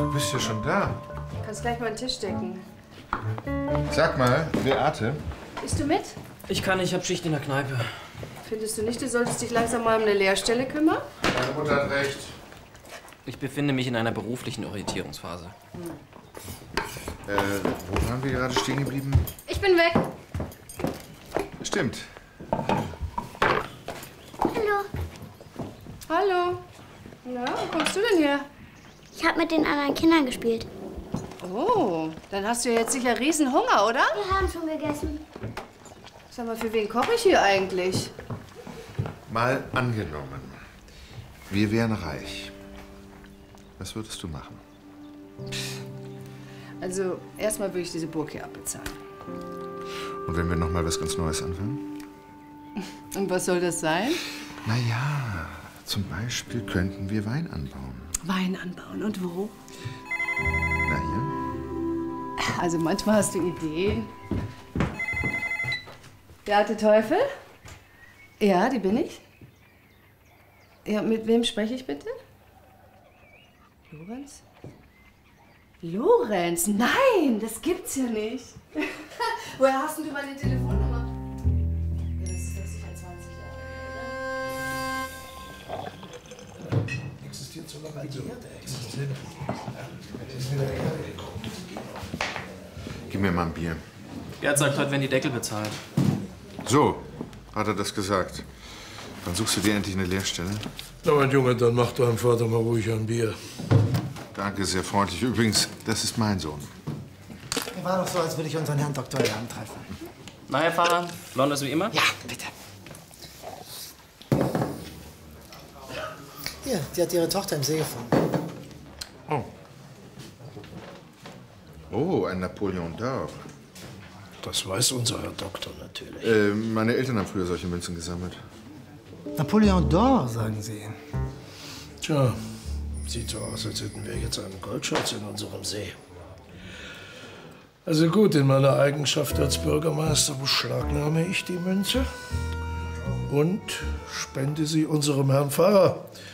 Du bist ja schon da. Du kannst gleich mal den Tisch decken. Sag mal, Beate. Bist du mit? Ich kann nicht, ich hab Schicht in der Kneipe. Findest du nicht, du solltest dich langsam mal um eine Lehrstelle kümmern? Deine Mutter hat recht. Ich befinde mich in einer beruflichen Orientierungsphase. Wo waren wir gerade stehen geblieben? Ich bin weg. Stimmt. Hallo. Hallo. Na, wo kommst du denn her? Ich habe mit den anderen Kindern gespielt. Oh, dann hast du ja jetzt sicher riesen Hunger, oder? Wir haben schon gegessen. Sag mal, für wen koche ich hier eigentlich? Mal angenommen, wir wären reich. Was würdest du machen? Also, erstmal würde ich diese Burg hier abbezahlen. Und wenn wir noch mal was ganz Neues anfangen? Und was soll das sein? Na ja, zum Beispiel könnten wir Wein anbauen. Wein anbauen. Und wo? Na hier? Also, manchmal hast du Ideen. Beate Teufel? Ja, die bin ich. Ja, mit wem spreche ich bitte? Lorenz? Lorenz? Nein, das gibt's ja nicht. Woher hast denn du meine Telefonnummer? Ja, das ist doch sicher 20 Jahre, oder? Existiert so lange wie Gib mir mal ein Bier. Gerd sagt heute, wenn die Deckel bezahlt. So, hat er das gesagt. Dann suchst du dir endlich eine Lehrstelle. Na, mein Junge, dann mach deinem Vater mal ruhig ein Bier. Danke, sehr freundlich. Übrigens, das ist mein Sohn. Mir war doch so, als würde ich unseren Herrn Doktor hier antreffen. Na, Herr Pfarrer, blondes wie immer? Ja, bitte. Hier, die hat ihre Tochter im See gefunden. Oh. Oh, ein Napoleon d'Or. Das weiß unser Herr Doktor natürlich. Meine Eltern haben früher solche Münzen gesammelt. Napoleon d'Or, sagen Sie. Tja, sieht so aus, als hätten wir jetzt einen Goldschatz in unserem See. Also gut, in meiner Eigenschaft als Bürgermeister beschlagnahme ich die Münze und spende sie unserem Herrn Pfarrer.